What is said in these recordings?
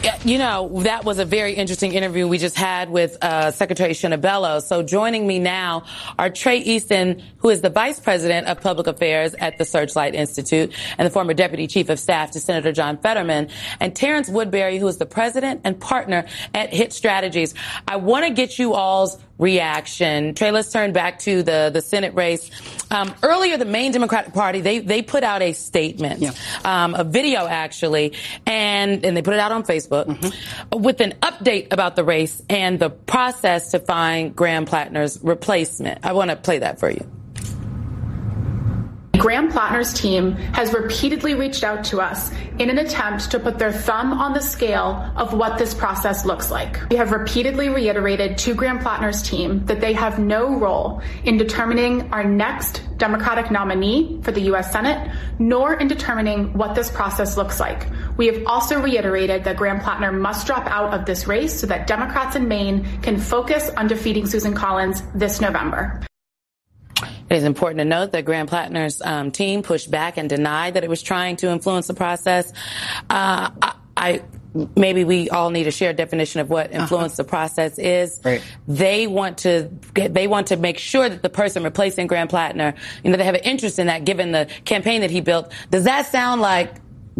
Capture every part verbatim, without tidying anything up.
You know, that was a very interesting interview we just had with uh, Secretary Shinabello. So joining me now are Trey Easton, who is the Vice President of Public Affairs at the Searchlight Institute and the former Deputy Chief of Staff to Senator John Fetterman, and Terrence Woodbury, who is the President and Partner at Hit Strategies. I want to get you all's reaction. Trey, let's turn back to the, the Senate race. Um, earlier, the Maine Democratic Party, they, they put out a statement, yeah. um, a video actually, and, and they put it out on Facebook mm-hmm. with an update about the race and the process to find Graham Plattner's replacement. I want to play that for you. Graham Plattner's team has repeatedly reached out to us in an attempt to put their thumb on the scale of what this process looks like. We have repeatedly reiterated to Graham Plattner's team that they have no role in determining our next Democratic nominee for the U S Senate, nor in determining what this process looks like. We have also reiterated that Graham Plattner must drop out of this race so that Democrats in Maine can focus on defeating Susan Collins this November. It is important to note that Graham Plattner's um, team pushed back and denied that it was trying to influence the process. Uh, I, I maybe we all need a shared definition of what influence uh-huh. the process is. Right. They want to get, they want to make sure that the person replacing Graham Plattner, you know, they have an interest in that given the campaign that he built. Does that sound like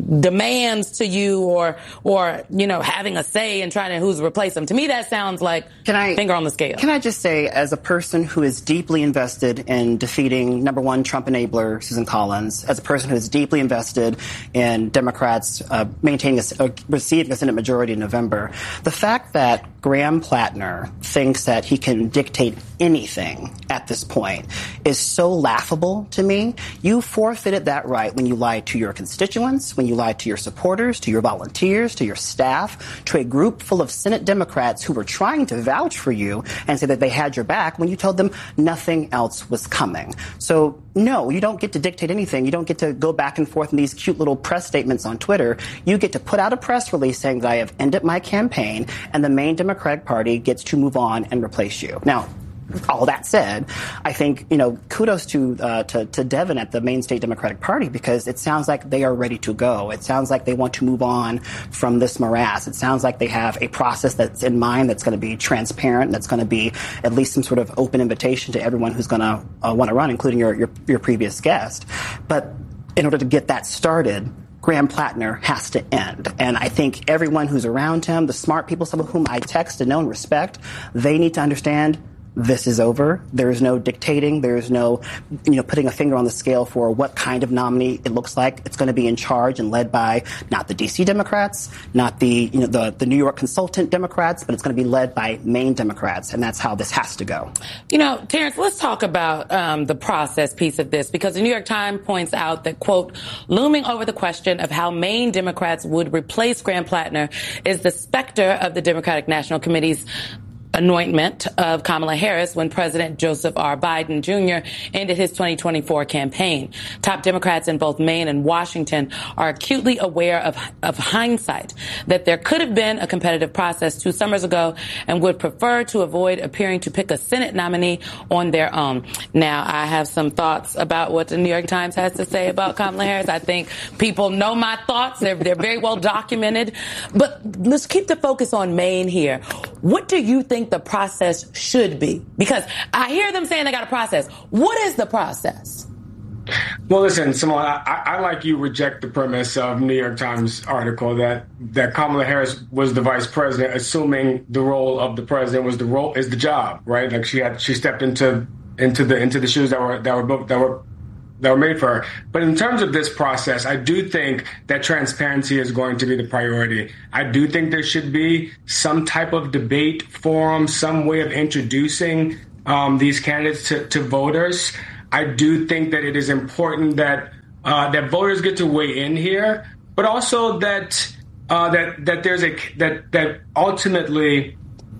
demands to you or, or, you know, having a say in trying to who's to replace them? To me, that sounds like can I, finger on the scale. Can I just say, as a person who is deeply invested in defeating number one Trump enabler Susan Collins, as a person who is deeply invested in Democrats uh, maintaining a, uh, receiving a Senate majority in November, the fact that Graham Plattner thinks that he can dictate anything at this point is so laughable to me. You forfeited that right when you lied to your constituents, when you lied to your supporters, to your volunteers, to your staff, to a group full of Senate Democrats who were trying to vouch for you and say that they had your back when you told them nothing else was coming. So, no, you don't get to dictate anything. You don't get to go back and forth in these cute little press statements on Twitter. You get to put out a press release saying that I have ended my campaign and the Maine Democratic Party gets to move on and replace you. Now, all that said, I think, you know, kudos to, uh, to to Devin at the Maine State Democratic Party, because it sounds like they are ready to go. It sounds like they want to move on from this morass. It sounds like they have a process that's in mind that's going to be transparent, that's going to be at least some sort of open invitation to everyone who's going to uh, want to run, including your, your your previous guest. But in order to get that started, Graham Plattner has to end. And I think everyone who's around him, the smart people, some of whom I text and know and respect, they need to understand this is over. There is no dictating. There is no, you know, putting a finger on the scale for what kind of nominee it looks like. It's going to be in charge and led by not the D C Democrats, not the, you know, the, the New York consultant Democrats, but it's going to be led by Maine Democrats. And that's how this has to go. You know, Terrence, let's talk about um, the process piece of this, because the New York Times points out that, quote, looming over the question of how Maine Democrats would replace Graham Plattner is the specter of the Democratic National Committee's anointment of Kamala Harris when President Joseph R. Biden Junior ended his twenty twenty-four campaign. Top Democrats in both Maine and Washington are acutely aware of, of hindsight, that there could have been a competitive process two summers ago and would prefer to avoid appearing to pick a Senate nominee on their own. Now, I have some thoughts about what the New York Times has to say about Kamala Harris. I think people know my thoughts. They're, they're very well documented. But let's keep the focus on Maine here. What do you think the process should be? Because I hear them saying they got a process. What is the process? Well, listen, Simone, I, I, like you, reject the premise of New York Times article that, that Kamala Harris was the vice president, assuming the role of the president was the role is the job, right? Like she had, she stepped into into the into the shoes that were that were that were that were made for her. But in terms of this process, I do think that transparency is going to be the priority. I do think there should be some type of debate forum, some way of introducing um, these candidates to, to voters. I do think that it is important that uh, that voters get to weigh in here, but also that uh, that that there's a that that ultimately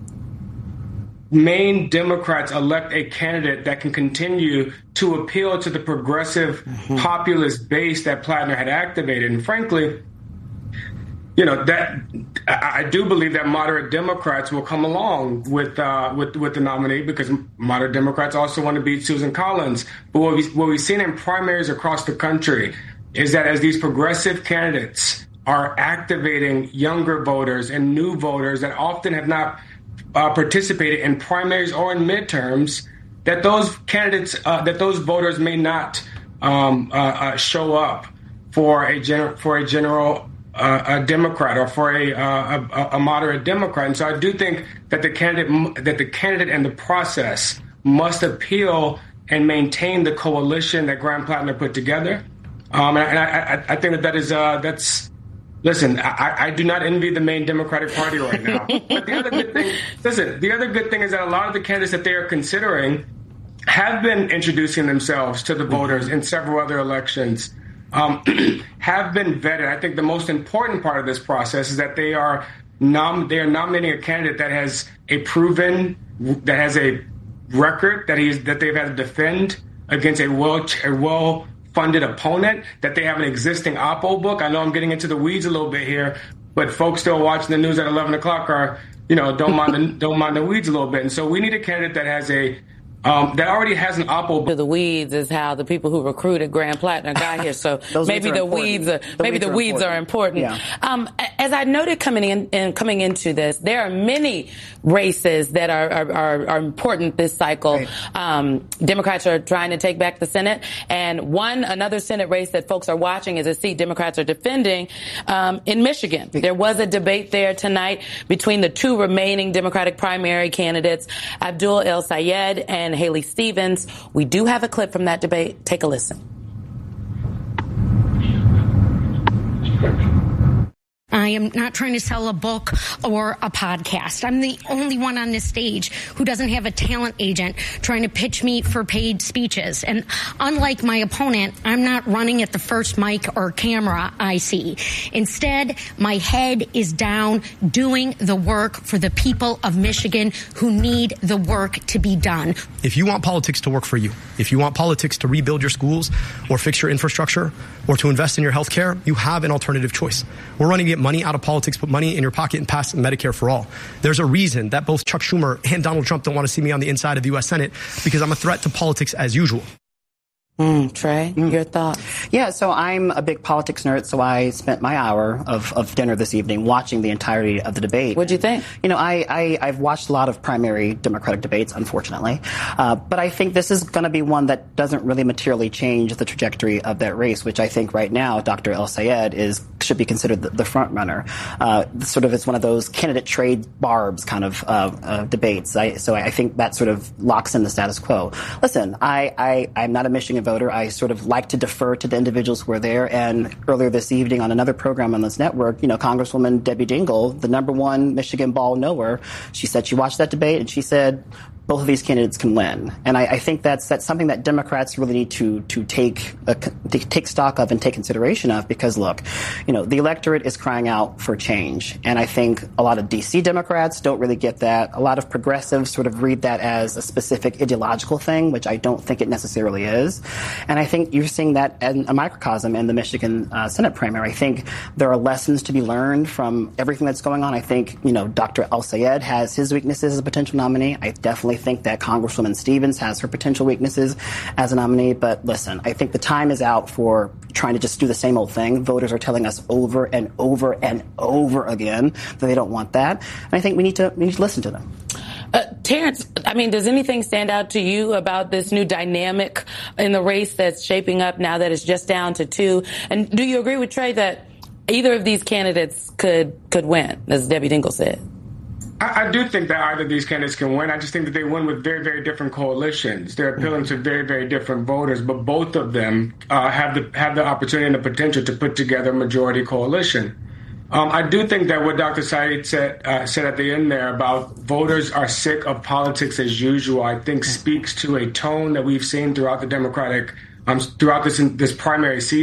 Maine Democrats elect a candidate that can continue to appeal to the progressive mm-hmm. populist base that Plattner had activated. And frankly, you know, that I do believe that moderate Democrats will come along with uh, with with the nominee, because moderate Democrats also want to beat Susan Collins. But what, we, what we've seen in primaries across the country is that as these progressive candidates are activating younger voters and new voters that often have not uh, participated in primaries or in midterms, that those candidates, uh, that those voters may not um, uh, uh, show up for a gener- for a general uh, a Democrat or for a, uh, a a moderate Democrat. And so I do think that the candidate that the candidate and the process must appeal and maintain the coalition that Graham Plattner put together. Um, and I, I, I think that that is uh, that's. Listen, I, I do not envy the main Democratic Party right now. But the other good thing, listen, the other good thing is that a lot of the candidates that they are considering have been introducing themselves to the voters in several other elections, um, have been vetted. I think the most important part of this process is that they are nom- they are nominating a candidate that has a proven, that has a record that he's that they've had to defend against a well a well. funded opponent, that they have an existing oppo book. I know I'm getting into the weeds a little bit here, but folks still watching the news at eleven o'clock are, you know, don't mind the, don't mind the weeds a little bit. And so we need a candidate that has a Um, that already has an oppo book. The weeds is how the people who recruited Graham Plattner got here. So maybe the weeds are, maybe the weeds are important. Yeah. Um, as I noted coming in and coming into this, there are many races that are, are, are important this cycle. Right. Um, Democrats are trying to take back the Senate, and one another Senate race that folks are watching is a seat Democrats are defending um, in Michigan. There was a debate there tonight between the two remaining Democratic primary candidates, Abdul El-Sayed and Haley Stevens. We do have a clip from that debate. Take a listen. I am not trying to sell a book or a podcast. I'm the only one on this stage who doesn't have a talent agent trying to pitch me for paid speeches. And unlike my opponent, I'm not running at the first mic or camera I see. Instead, my head is down doing the work for the people of Michigan who need the work to be done. If you want politics to work for you, if you want politics to rebuild your schools or fix your infrastructure or to invest in your health care, you have an alternative choice. We're running to get money out of politics, put money in your pocket and pass Medicare for all. There's a reason that both Chuck Schumer and Donald Trump don't want to see me on the inside of the U S Senate, because I'm a threat to politics as usual. Mm, Trey, mm. your thoughts? Yeah, so I'm a big politics nerd, so I spent my hour of, of dinner this evening watching the entirety of the debate. What'd you think? You know, I, I, I've watched a lot of primary Democratic debates, unfortunately, uh, but I think this is going to be one that doesn't really materially change the trajectory of that race, which I think right now Doctor El-Sayed is should be considered the, the front runner. Uh, sort of it's one of those candidate trade barbs kind of uh, uh, debates. I, so I, I think that sort of locks in the status quo. Listen, I, I, I'm not a Michigan voter. I sort of like to defer to the individuals who are there. And earlier this evening on another program on this network, you know, Congresswoman Debbie Dingell, the number one Michigan ball knower, she said she watched that debate and she said both of these candidates can win. And I, I think that's that's something that Democrats really need to to take uh, take stock of and take consideration of, because look, you know, the electorate is crying out for change. And I think a lot of D C Democrats don't really get that. A lot of progressives sort of read that as a specific ideological thing, which I don't think it necessarily is. And I think you're seeing that in a microcosm in the Michigan uh, Senate primary. I think there are lessons to be learned from everything that's going on. I think, you know, Doctor El-Sayed has his weaknesses as a potential nominee. I definitely think that Congresswoman Stevens has her potential weaknesses as a nominee. But listen, I think the time is out for trying to just do the same old thing. Voters are telling us over and over and over again that they don't want that. And I think we need to we need to listen to them. Uh, Terrence, I mean, does anything stand out to you about this new dynamic in the race that's shaping up now that it's just down to two? And do you agree with Trey that either of these candidates could could win, as Debbie Dingell said? I, I do think that either of these candidates can win. I just think that they win with very, very different coalitions. They're appealing to very, very different voters, but both of them uh, have the have the opportunity and the potential to put together a majority coalition. Um, I do think that what Doctor Said said uh, said at the end there about voters are sick of politics as usual, I think speaks to a tone that we've seen throughout the Democratic, um, throughout this this primary season.